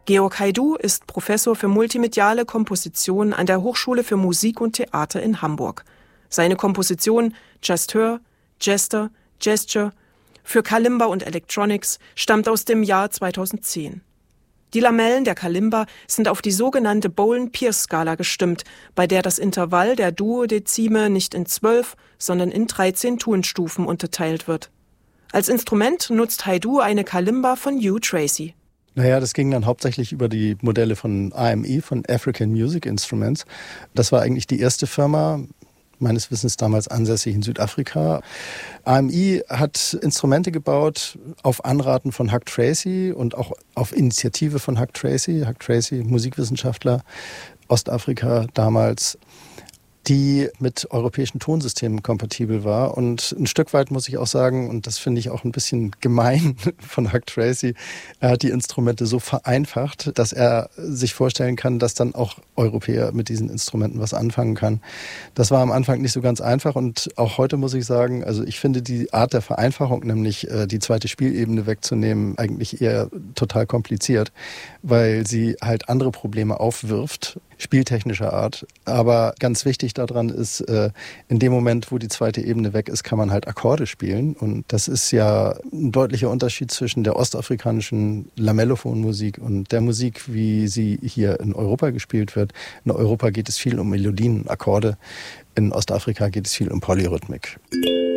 Georg Haidú ist Professor für multimediale Komposition an der Hochschule für Musik und Theater in Hamburg. Seine Komposition Just-Her, Jester, Gesture für Kalimba und Electronics stammt aus dem Jahr 2010. Die Lamellen der Kalimba sind auf die sogenannte Bowen-Pierce-Skala gestimmt, bei der das Intervall der Duodezime nicht in 12, sondern in 13 Tonstufen unterteilt wird. Als Instrument nutzt Haidú eine Kalimba von Hugh Tracey. Naja, das ging dann hauptsächlich über die Modelle von AMI, von African Music Instruments. Das war eigentlich die erste Firma, meines Wissens damals ansässig in Südafrika. AMI hat Instrumente gebaut auf Anraten von Huck Tracey und auch auf Initiative von Huck Tracey. Huck Tracey, Musikwissenschaftler, Ostafrika damals, die mit europäischen Tonsystemen kompatibel war. Und ein Stück weit muss ich auch sagen, und das finde ich auch ein bisschen gemein von Huck Tracey, er hat die Instrumente so vereinfacht, dass er sich vorstellen kann, dass dann auch Europäer mit diesen Instrumenten was anfangen kann. Das war am Anfang nicht so ganz einfach und auch heute muss ich sagen, also ich finde die Art der Vereinfachung, nämlich die zweite Spielebene wegzunehmen, eigentlich eher total kompliziert, weil sie halt andere Probleme aufwirft, spieltechnischer Art. Aber ganz wichtig daran ist, in dem Moment, wo die zweite Ebene weg ist, kann man halt Akkorde spielen. Und das ist ja ein deutlicher Unterschied zwischen der ostafrikanischen Lamellophonmusik und der Musik, wie sie hier in Europa gespielt wird. In Europa geht es viel um Melodien und Akkorde. In Ostafrika geht es viel um Polyrhythmik.